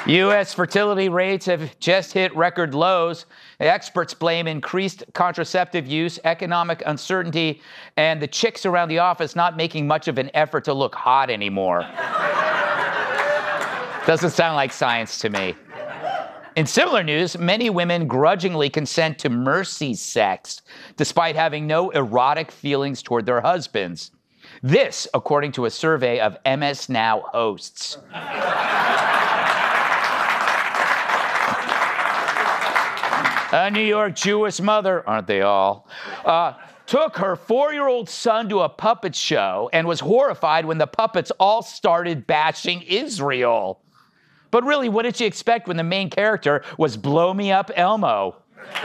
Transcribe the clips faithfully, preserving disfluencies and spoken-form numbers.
U S fertility rates have just hit record lows. Experts blame increased contraceptive use, economic uncertainty, and the chicks around the office not making much of an effort to look hot anymore. Doesn't sound like science to me. In similar news, many women grudgingly consent to mercy sex, despite having no erotic feelings toward their husbands. This, according to a survey of M S Now hosts. A New York Jewish mother, aren't they all, uh, took her four-year-old son to a puppet show and was horrified when the puppets all started bashing Israel. But really, what did she expect when the main character was Blow Me Up Elmo?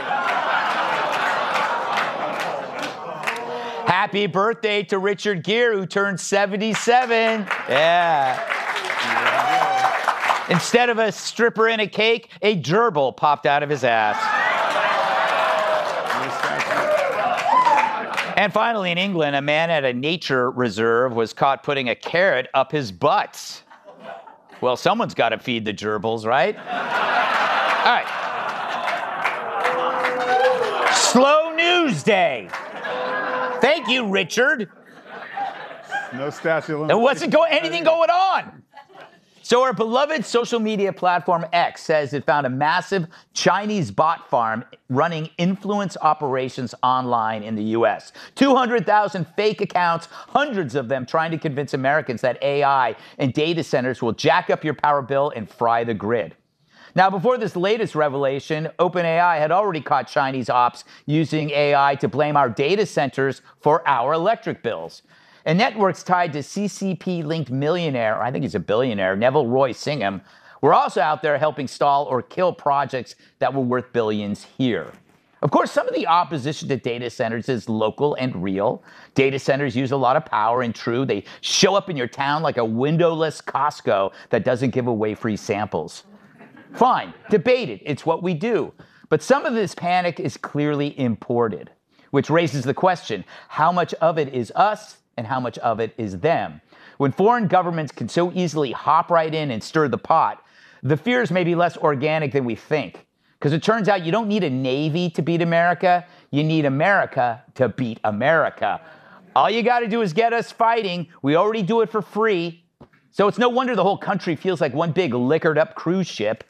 Happy birthday to Richard Gere, who turned seventy-seven. Yeah. Instead of a stripper and a cake, a gerbil popped out of his ass. And finally, in England, a man at a nature reserve was caught putting a carrot up his butt. Well, someone's got to feed the gerbils, right? All right. Slow news day. Thank you, Richard. No statute of limitations. There wasn't go- anything going on. So our beloved social media platform X says it found a massive Chinese bot farm running influence operations online in the U S. two hundred thousand fake accounts, hundreds of them trying to convince Americans that A I and data centers will jack up your power bill and fry the grid. Now, before this latest revelation, OpenAI had already caught Chinese ops using A I to blame our data centers for our electric bills. And networks tied to C C P-linked millionaire, I think he's a billionaire, Neville Roy Singham, were also out there helping stall or kill projects that were worth billions here. Of course, some of the opposition to data centers is local and real. Data centers use a lot of power, and true, they show up in your town like a windowless Costco that doesn't give away free samples. Fine, debate it, it's what we do. But some of this panic is clearly imported, which raises the question, how much of it is us and how much of it is them? When foreign governments can so easily hop right in and stir the pot, the fears may be less organic than we think. Because it turns out you don't need a navy to beat America, you need America to beat America. All you gotta do is get us fighting. We already do it for free. So it's no wonder the whole country feels like one big liquored up cruise ship.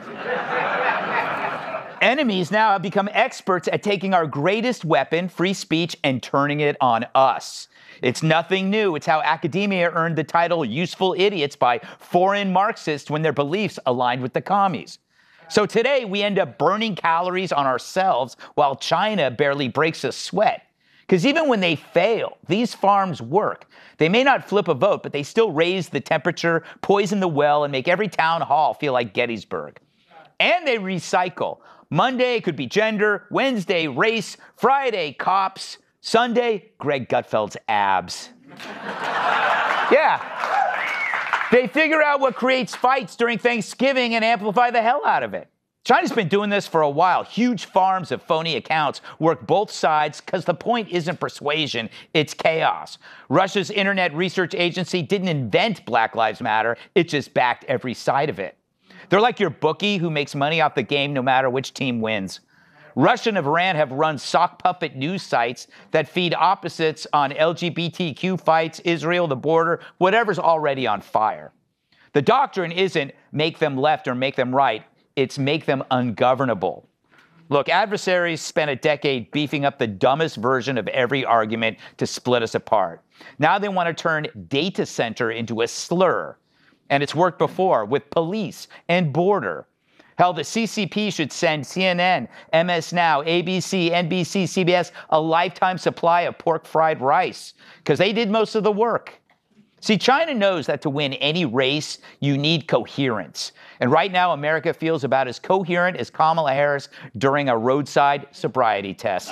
Enemies now have become experts at taking our greatest weapon, free speech, and turning it on us. It's nothing new. It's how academia earned the title useful idiots by foreign Marxists when their beliefs aligned with the commies. So today we end up burning calories on ourselves while China barely breaks a sweat. Because even when they fail, these farms work. They may not flip a vote, but they still raise the temperature, poison the well, and make every town hall feel like Gettysburg. And they recycle. Monday could be gender, Wednesday race, Friday cops, Sunday Greg Gutfeld's abs. Yeah. They figure out what creates fights during Thanksgiving and amplify the hell out of it. China's been doing this for a while. Huge farms of phony accounts work both sides because the point isn't persuasion, it's chaos. Russia's Internet Research Agency didn't invent Black Lives Matter, it just backed every side of it. They're like your bookie who makes money off the game no matter which team wins. Russia and Iran have run sock puppet news sites that feed opposites on L G B T Q fights, Israel, the border, whatever's already on fire. The doctrine isn't make them left or make them right, it's make them ungovernable. Look, adversaries spent a decade beefing up the dumbest version of every argument to split us apart. Now they want to turn data center into a slur. And it's worked before with police and border. Hell, the C C P should send C N N, M S Now, A B C, N B C, C B S a lifetime supply of pork fried rice, because they did most of the work. See, China knows that to win any race, you need coherence. And right now, America feels about as coherent as Kamala Harris during a roadside sobriety test.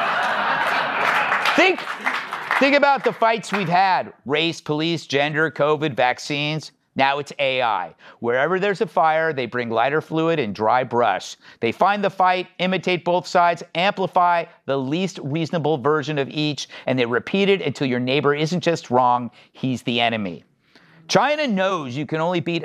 think, think about the fights we've had: race, police, gender, COVID, vaccines. Now it's A I. Wherever there's a fire, they bring lighter fluid and dry brush. They find the fight, imitate both sides, amplify the least reasonable version of each, and they repeat it until your neighbor isn't just wrong, he's the enemy. China knows you can only beat